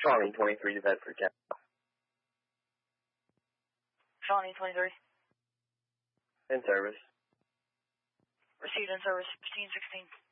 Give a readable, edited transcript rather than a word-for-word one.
Shawnee 23 to Bedford County. Shawnee 23. In service. Received in service 1516.